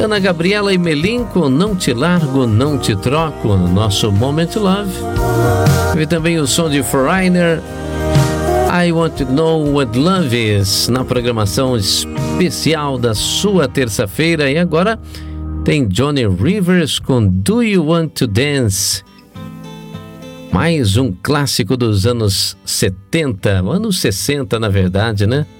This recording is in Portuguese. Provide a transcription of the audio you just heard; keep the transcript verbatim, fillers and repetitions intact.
Ana Gabriela e Melinco, Não Te Largo, Não Te Troco, no nosso Moment Love. E também o som de Foreigner, I Want to Know What Love Is, na programação especial da sua terça-feira. E agora tem Johnny Rivers com Do You Want to Dance? Mais um clássico dos anos setenta, anos sessenta na verdade, né?